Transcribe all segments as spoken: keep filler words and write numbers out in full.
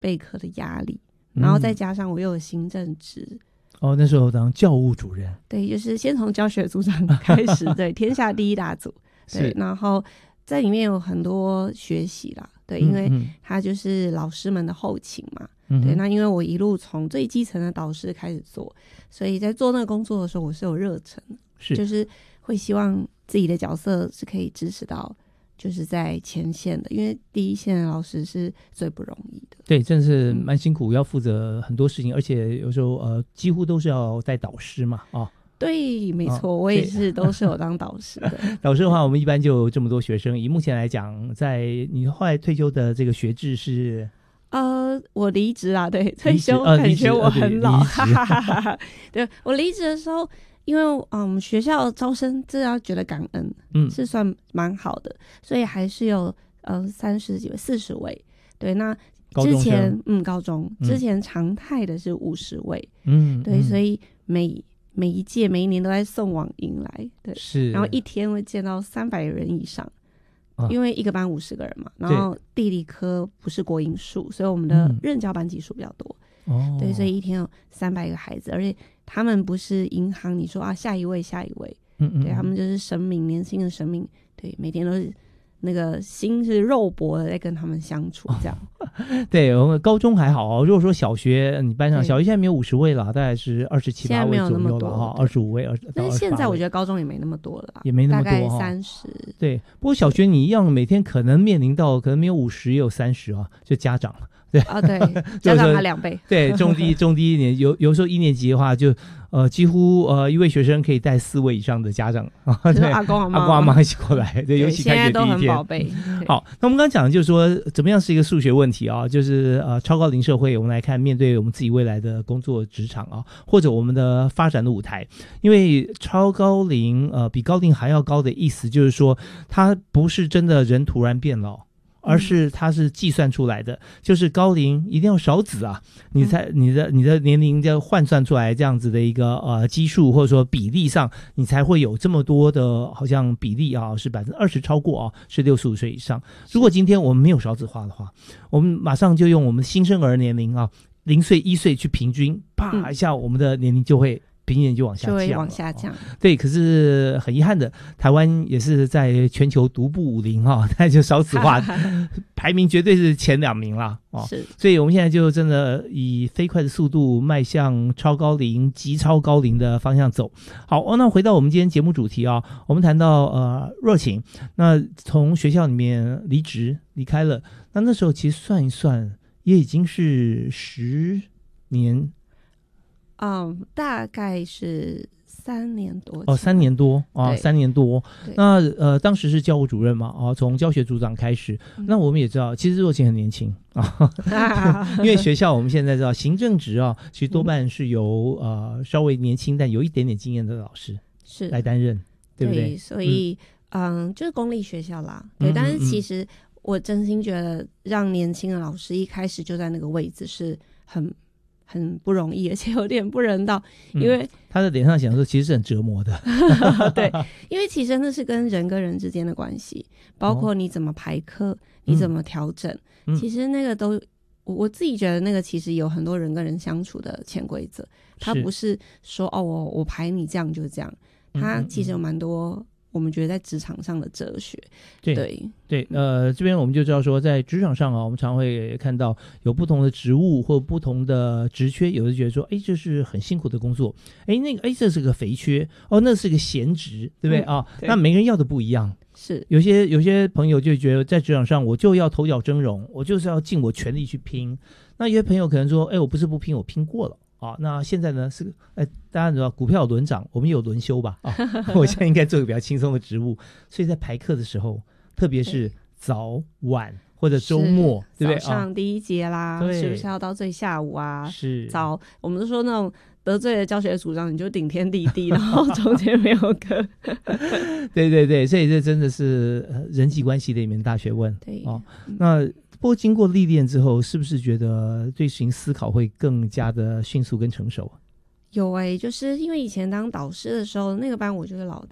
备课的压力，然后再加上我又有行政职。嗯哦，那时候当教务主任， 对，就是先从教学组长开始，对，天下第一大组，对，然后在里面有很多学习啦，对，因为他就是老师们的后勤嘛，嗯、对，那因为我一路从最基层的导师开始做，所以在做那个工作的时候，我是有热忱，是，就是会希望自己的角色是可以支持到。就是在前线的，因为第一线的老师是最不容易的。 对，真的是蛮辛苦，嗯、要负责很多事情，而且有时候呃，几乎都是要带导师嘛，啊、哦。 对，没错、哦，我也是都是有当导师的。 导师的话，我们一般就有这么多学生。以目前来讲，在你后来退休的这个学制是？ 呃，我离职啦，对，退休感觉我很老，哈哈哈哈。对，我离职的时候。因为嗯，学校招生这要觉得感恩，嗯，是算蛮好的，所以还是有呃三十几位、四十位，对。那之前嗯高中之前常态的是五十位，嗯，对，所以每每一届每一年都在送往迎来，对，是。然后一天会见到三百人以上，啊、因为一个班五十个人嘛，然后地理科不是国英数，所以我们的任教班级数比较多。哦，对，所以一天有三百个孩子，而且他们不是银行，你说啊下一位下一位，嗯嗯，对，他们就是生命，年轻的生命，对，每天都是那个心是肉搏的在跟他们相处，这样。哦、 对，我们高中还好哦。如果说小学，你班上小学现在没有五十位了，大概是二十七八位左右了哈，二十五位，二十。 但是现在我觉得高中也没那么多了啦， 也没那么多，大概三十。 对，不过小学你一样，每天可能面临到可能没有五十也有三十啊，就家长了。对啊，对，家长他两倍。 对，中低中低一年，有有时候一年级的话就，呃，几乎呃一位学生可以带四位以上的家长啊，对， 阿公阿妈阿公阿妈一起过来，对，尤其开学第一天， 现在都很宝贝。 好，那我们刚刚讲的就是说，怎么样是一个数学问题啊？就是呃，超高龄社会，我们来看面对我们自己未来的工作职场啊，或者我们的发展的舞台，因为超高龄呃比高龄还要高的意思，就是说它不是真的人突然变老。而是它是计算出来的，就是高龄一定要少子啊，你才你的你的年龄就换算出来这样子的一个呃基数或者说比例上，你才会有这么多的好像比例啊是百分之二十超过啊是六十五岁以上。如果今天我们没有少子化的话，我们马上就用我们新生儿年龄啊零岁一岁去平均，啪一下我们的年龄就会。平年就往下降，就会往下降。 对，可是很遗憾的，台湾也是在全球独步武林哈，那就少子化排名绝对是前两名啦。哦，是，所以我们现在就真的以飞快的速度迈向超高龄、极超高龄的方向走。好，哦，那回到我们今天节目主题啊，我们谈到呃若晴，那从学校里面离职离开了，那那时候其实算一算，也已经是十年。 嗯，大概是三年多哦，三年多啊，三年多。那呃，当时是教务主任嘛，啊，从教学组长开始。嗯、那我们也知道，其实若晴很年轻啊，因为学校我们现在知道，行政职啊，其实多半是由、嗯、呃稍微年轻但有一点点经验的老师是来担任，对不对？ 对，所以 嗯, 嗯，就是公立学校啦，对。嗯、但是其实我真心觉得，让年轻的老师一开始就在那个位置是很。很不容易，而且有点不人道，因为、嗯、 他的脸上想说其实是很折磨的对，因为其实那是跟人跟人之间的关系，包括你怎么排课、哦、你怎么调整、嗯、其实那个都我我自己觉得那个其实有很多人跟人相处的潜规则，他不是说哦我我排你这样就这样，他其实有蛮多我们觉得在职场上的哲学。 对对对，呃，这边我们就知道说，在职场上啊，我们常会看到有不同的职务或不同的职缺，有的觉得说，哎，这是很辛苦的工作，哎，那个，哎，这是个肥缺，哦，那是个闲职，对不对啊、嗯？那每个人要的不一样。 是有些有些朋友就觉得在职场上我就要头角峥嵘，我就是要尽我全力去拼。那有些朋友可能说，哎，我不是不拼，我拼过了。啊，那现在呢是，哎，大家知道股票有轮涨，我们有轮休吧？啊，我现在应该做个比较轻松的职务，所以在排课的时候，特别是早晚或者周末，对不对？ 早上第一节啦， 啊、 是不是要到最下午啊？ 是早，我们都说那种得罪了教学组长，你就顶天立地，然后中间没有课。 对对对，所以这真的是人际关系的一门大学问。 对哦，那。不过经过历练之后，是不是觉得对事情思考会更加的迅速跟成熟？ 有欸，就是因为以前当导师的时候，那个班我就是老大嘛，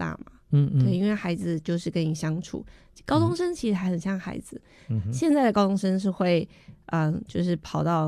嗯嗯， 对，因为孩子就是跟你相处，高中生其实还很像孩子， 嗯， 现在的高中生是会嗯、呃，就是跑到